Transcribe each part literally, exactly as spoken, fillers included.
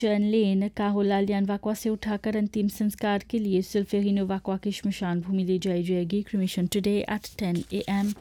जर्न लेन काहोलालियान वाकवा से उठाकर अंतिम संस्कार के लिए सुल्फेरिनो वाकवा की श्मशान भूमि ले जाई जाएगी। Cremation today at ten A M.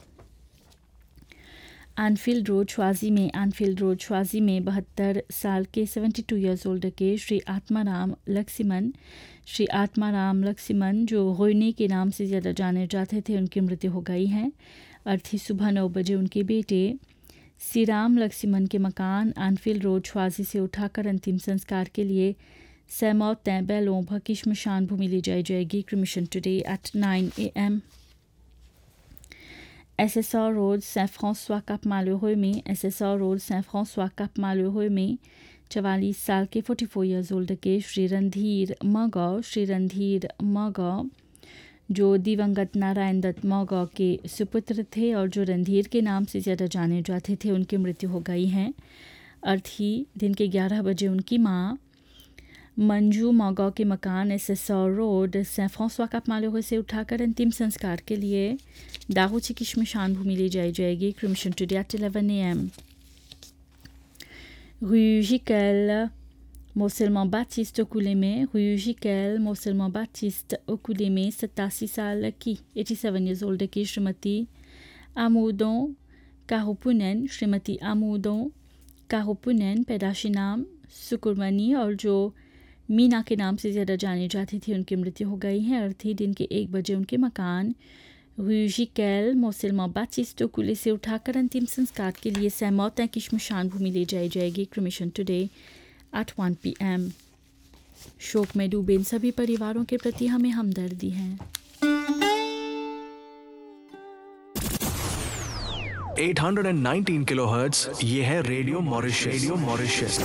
Enfield road श्वाजी में एनफील्ड रोड श्वाजी में बहत्तर साल के सेवेंटी टू ईयर्स ओल्ड के श्री आत्माराम लक्ष्मण श्री आत्माराम लक्ष्मण जो रोइने के नाम से ज़्यादा जाने जाते थे, उनकी मृत्यु हो गई है। अर्थी सुबह नौ बजे उनके बेटे सीराम लक्ष्मण के मकान एनफील्ड रोड श्वाजी से उठाकर अंतिम संस्कार के लिए सैमौत तैबैलों की श्मशान भूमि ले जाई जाएगी। Cremation today at nine A M. S S R road San Francois काप मालोरों में S S R road San Francois काप मालोरों में चवालीस साल के फोर्टी फोर ईयर्स ओल्ड के श्री रणधीर मगौ श्री रणधीर मगौ जो दिवंगत नारायण दत्त मौगौ के सुपुत्र थे और जो रणधीर के नाम से ज़्यादा जाने जाते थे, उनकी मृत्यु हो गई है। अर्थी दिन के ग्यारह बजे उनकी माँ मंजू मौगौ के मकान S S R road San Francois काप मालोरों से उठाकर अंतिम संस्कार के लिए दागोची की श्मशान भूमि ले जाई जाएगी। Cremation today at eleven A M. Rue Jiquel, Moselman Baptiste Okouleme, Rue Jiquel, Moselman Baptiste Okouleme, सतासी साल की eighty-seven years old की श्रीमती आमोदों काहुपुनन श्रीमती आमोदों काहुपुनन पैदाशी नाम सुकुरमनी और जो मीना के नाम से ज़्यादा जानी जाती थी, उनकी मृत्यु हो गई है। अर्थी दिन के एक बजे उनके मकान Rue Jiquel, Moselman Baptiste Okoulé से उठाकर अंतिम संस्कार के लिए सैमौत की श्मशान भूमि ले जाई जाएगी। Cremation today at one P M. शोक में डूबे इन सभी परिवारों के प्रति हमें हमदर्दी है। eight nineteen किलोहर्ट्ज़, ये है रेडियो मॉरिशस। Radio Mauritius.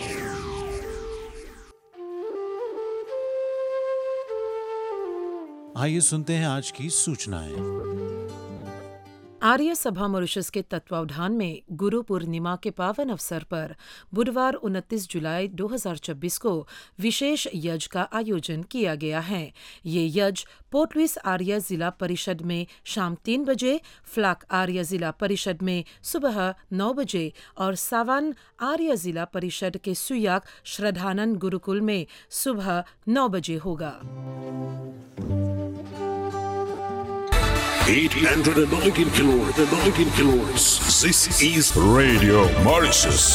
आइए सुनते हैं आज की सूचनाएं। आर्य सभा मॉरिशस के तत्वावधान में गुरु पूर्णिमा के पावन अवसर पर बुधवार उनतीस जुलाई दो हज़ार चौबीस को विशेष यज्ञ का आयोजन किया गया है। ये यज्ञ पोर्ट लुइस आर्य जिला परिषद में शाम तीन बजे, फ्लाक आर्य जिला परिषद में सुबह नौ बजे और सावान आर्य जिला परिषद के सुयाक श्रद्धानंद गुरुकुल में सुबह नौ बजे होगा। eight nineteen kilohertz, nineteen kilohertz. This is Radio Mauritius.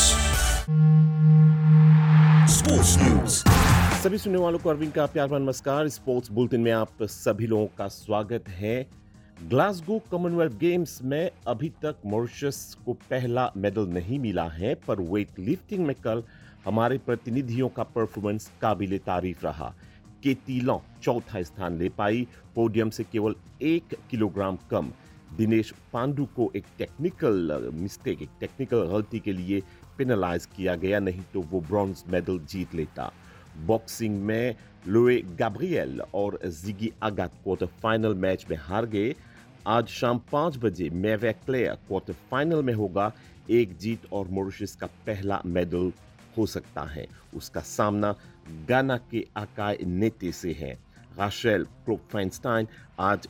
Sports News. सभी सुनने वालों को अरविंद का प्यार भरा नमस्कार। स्पोर्ट्स बुलेटिन में आप सभी लोगों का स्वागत है। ग्लासगो कॉमनवेल्थ गेम्स में अभी तक मॉरिशस को पहला मेडल नहीं मिला है, पर वेट लिफ्टिंग में कल हमारे प्रतिनिधियों का परफॉर्मेंस काबिले तारीफ रहा। केती लॉ चौथा स्थान ले पाई, पोडियम से केवल एक किलोग्राम कम। दिनेश पांडु को एक टेक्निकल मिस्टेक एक टेक्निकल गलती के लिए पेनलाइज किया गया, नहीं तो वो ब्रॉन्ज मेडल जीत लेता। बॉक्सिंग में लोए गैब्रियल और जिगी आगात क्वार्टर फाइनल मैच में हार गए। आज शाम पाँच बजे मेवे क्लेयर क्वार्टर फाइनल में होगा। एक जीत और मॉरिशस का पहला मेडल हो सकता है। उसका सामना गाना के आकाय नेते से है। राशेल क्रोकफाइनस्टाइन आज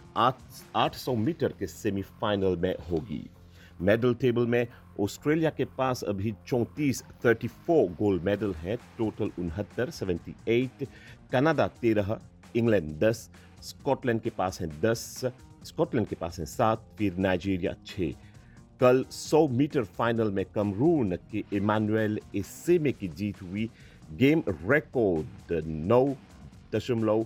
आठ सौ मीटर के सेमीफाइनल में होगी। मेडल टेबल में ऑस्ट्रेलिया के पास अभी चौंतीस चौंतीस गोल्ड मेडल है, टोटल उनहत्तर अठहत्तर। कनाडा तेरह, इंग्लैंड दस, स्कॉटलैंड के पास है दस, स्कॉटलैंड के पास है सात, फिर नाइजीरिया छः। कल सौ मीटर फाइनल में कमरून के इमानुएल एसेमे की जीत हुई। गेम रिकॉर्ड नौ दशमलव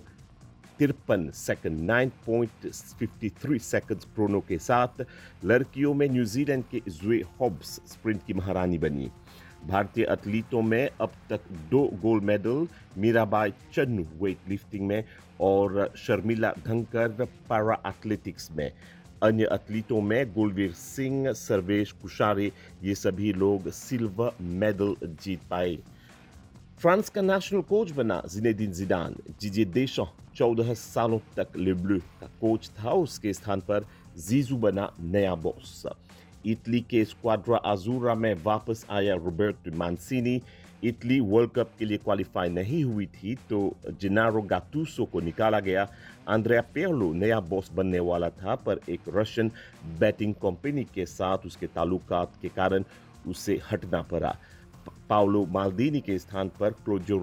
तिरपन second nine point fifty three seconds प्रोनो के साथ लड़कियों में न्यूजीलैंड के जुए हॉब्स स्प्रिंट की महारानी बनी। भारतीय एथलीटों में अब तक दो gold medal, Mirabai Channu weight lifting में और शर्मिला धनकर पैरा एथलेटिक्स में। अन्य एथलीटों में गुलवीर सिंह, सर्वेश कुशारे, ये सभी लोग सिल्वर मेडल जीत पाए। फ्रांस का नेशनल कोच बना जिनेदिन जिदान। जीजे देशों चौदह सालों तक ले ब्लू का कोच था, उसके स्थान पर जीजू बना नया बॉस। इटली के स्क्वाड्रा अजूरा में वापस आया रोबर्टो मांसिनी। इटली वर्ल्ड कप के लिए क्वालिफाई नहीं हुई थी तो जेनारो गातुसो को निकाला गया। आंद्रेया पेर्लो नया बॉस बनने वाला था, पर एक रशियन बैटिंग कंपनी के साथ उसके ताल्लुकात के कारण उसे हटना पड़ा। पाउलो माल्दीनी के स्थान पर क्लोजो